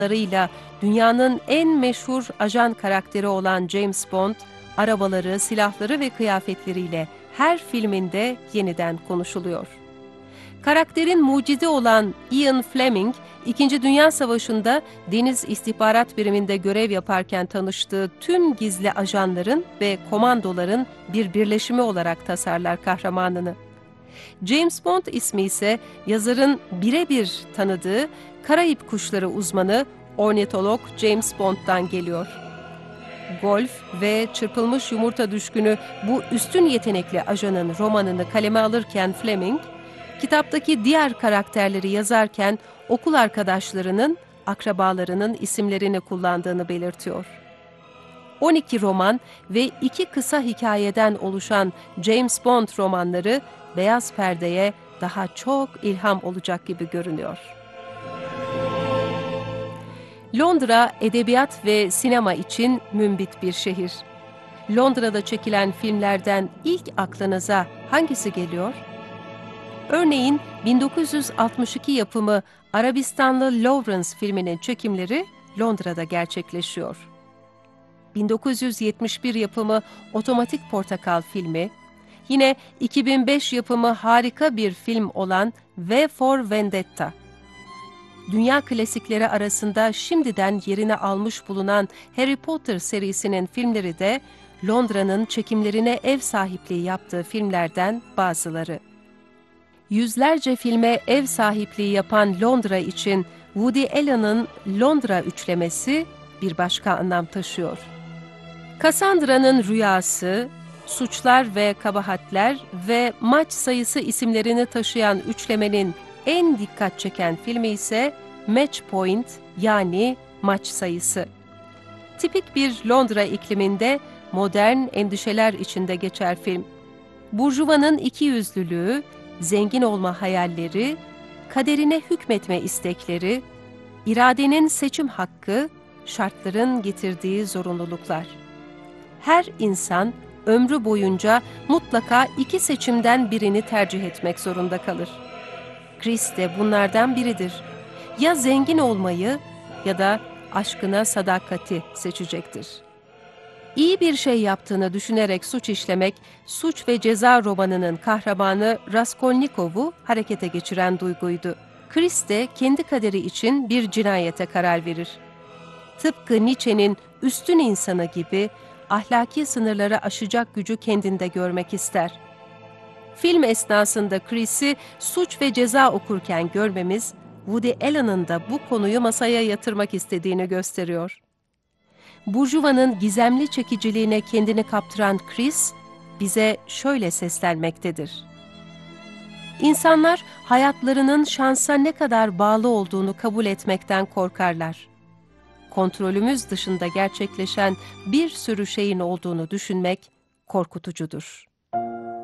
larıyla dünyanın en meşhur ajan karakteri olan James Bond, arabaları, silahları ve kıyafetleriyle her filminde yeniden konuşuluyor. Karakterin mucidi olan Ian Fleming, İkinci Dünya Savaşı'nda Deniz İstihbarat Biriminde görev yaparken tanıştığı tüm gizli ajanların ve komandoların bir birleşimi olarak tasarlar kahramanını. James Bond ismi ise yazarın birebir tanıdığı Karayip kuşları uzmanı ornitolog James Bond'dan geliyor. Golf ve çırpılmış yumurta düşkünü bu üstün yetenekli ajanın romanını kaleme alırken Fleming, kitaptaki diğer karakterleri yazarken okul arkadaşlarının, akrabalarının isimlerini kullandığını belirtiyor. 12 roman ve 2 kısa hikayeden oluşan James Bond romanları beyaz perdeye daha çok ilham olacak gibi görünüyor. Londra, edebiyat ve sinema için mümbit bir şehir. Londra'da çekilen filmlerden ilk aklınıza hangisi geliyor? Örneğin 1962 yapımı Arabistanlı Lawrence filminin çekimleri Londra'da gerçekleşiyor. 1971 yapımı Otomatik Portakal filmi, yine 2005 yapımı harika bir film olan V for Vendetta. Dünya klasikleri arasında şimdiden yerini almış bulunan Harry Potter serisinin filmleri de Londra'nın çekimlerine ev sahipliği yaptığı filmlerden bazıları. Yüzlerce filme ev sahipliği yapan Londra için Woody Allen'ın Londra üçlemesi bir başka anlam taşıyor. Cassandra'nın Rüyası, Suçlar ve Kabahatler ve Maç Sayısı isimlerini taşıyan üçlemenin en dikkat çeken filmi ise Match Point, yani Maç Sayısı. Tipik bir Londra ikliminde modern endişeler içinde geçer film. Burjuvanın ikiyüzlülüğü, zengin olma hayalleri, kaderine hükmetme istekleri, iradenin seçim hakkı, şartların getirdiği zorunluluklar. Her insan ömrü boyunca mutlaka iki seçimden birini tercih etmek zorunda kalır. Chris de bunlardan biridir. Ya zengin olmayı ya da aşkına sadakati seçecektir. İyi bir şey yaptığını düşünerek suç işlemek, Suç ve Ceza romanının kahramanı Raskolnikov'u harekete geçiren duyguydu. Chris de kendi kaderi için bir cinayete karar verir. Tıpkı Nietzsche'nin üstün insanı gibi ahlaki sınırları aşacak gücü kendinde görmek ister. Film esnasında Chris'i Suç ve Ceza okurken görmemiz, Woody Allen'ın da bu konuyu masaya yatırmak istediğini gösteriyor. Burjuva'nın gizemli çekiciliğine kendini kaptıran Chris, bize şöyle seslenmektedir. İnsanlar hayatlarının şansa ne kadar bağlı olduğunu kabul etmekten korkarlar. Kontrolümüz dışında gerçekleşen bir sürü şeyin olduğunu düşünmek korkutucudur.